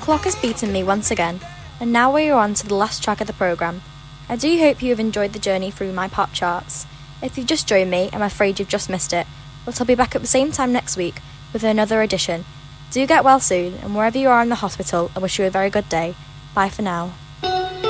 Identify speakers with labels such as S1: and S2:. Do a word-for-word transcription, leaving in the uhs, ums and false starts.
S1: clock has beaten me once again, and now we are on to the last track of the programme. I do hope you have enjoyed the journey through my pop charts. If you've just joined me, I'm afraid you've just missed it, but I'll be back at the same time next week with another edition. Do get well soon, and wherever you are in the hospital, I wish you a very good day. Bye for now.